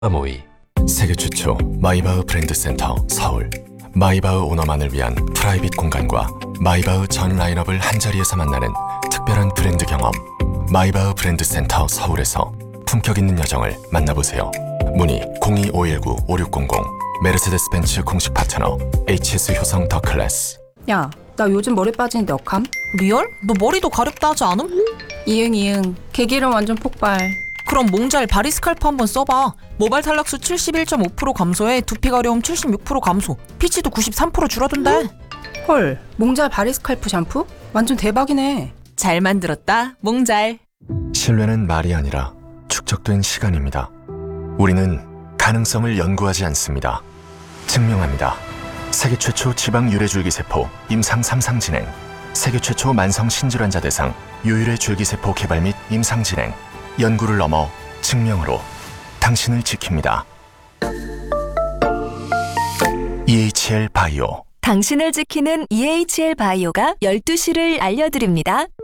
모이 세계 최초 마이바흐 브랜드 센터 서울. 마이바흐 오너만을 위한 프라이빗 공간과 마이바흐 전 라인업을 한자리에서 만나는 특별한 브랜드 경험. 마이바흐 브랜드 센터 서울에서 품격 있는 여정을 만나보세요. 문의 02-519-5600. 메르세데스 벤츠 공식 파트너 HS 효성 더 클래스. 야, 나 요즘 머리 빠지는데 억함? 리얼? 너 머리도 가렵다 하지 않음? 이응 개기름 완전 폭발. 그럼 몽잘 바리스칼프 한번 써봐. 모발 탈락수 71.5% 감소에 두피 가려움 76% 감소, 피치도 93% 줄어든대. 헐, 몽잘 바리스칼프 샴푸? 완전 대박이네. 잘 만들었다, 몽잘. 신뢰는 말이 아니라 축적된 시간입니다. 우리는 가능성을 연구하지 않습니다. 증명합니다. 세계 최초 지방 유래줄기세포 임상 3상 진행. 세계 최초 만성 신질환자 대상 유일의 줄기세포 개발 및 임상 진행. 연구를 넘어 증명으로 당신을 지킵니다. EHL 바이오. 당신을 지키는 EHL 바이오가 12시를 알려드립니다.